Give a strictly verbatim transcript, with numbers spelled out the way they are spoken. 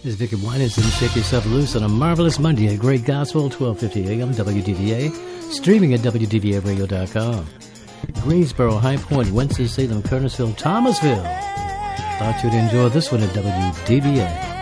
This is Vicky Winans and Shake Yourself Loose on a marvelous Monday at Great Gospel, twelve fifty a.m. W D V A, streaming at W D V A radio dot com. Greensboro, High Point, Winston-Salem, Kernersville, Thomasville. Thought you'd enjoy this one at W D V A.